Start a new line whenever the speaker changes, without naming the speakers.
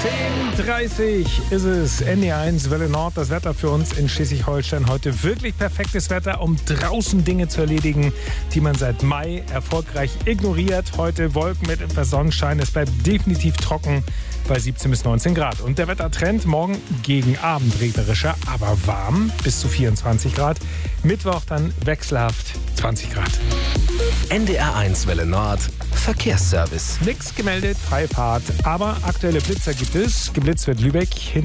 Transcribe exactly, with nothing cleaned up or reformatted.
zehn Uhr dreißig ist es, N D R eins Welle Nord. Das Wetter für uns in Schleswig-Holstein heute wirklich perfektes Wetter, um draußen Dinge zu erledigen, die man seit Mai erfolgreich ignoriert. Heute Wolken mit etwas Sonnenschein. Es bleibt definitiv trocken bei siebzehn bis neunzehn Grad. Und der Wettertrend morgen gegen Abend regnerischer, aber warm bis zu vierundzwanzig Grad. Mittwoch dann wechselhaft zwanzig Grad.
N D R eins Welle Nord Verkehrsservice.
Nix gemeldet, freie Fahrt, aber aktuelle Blitzer gibt es. Geblitzt wird Lübeck.